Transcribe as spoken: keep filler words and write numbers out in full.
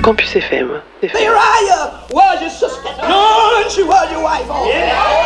Campus F M. Uriah was your sister. No, she was your wife. Oh. Yeah.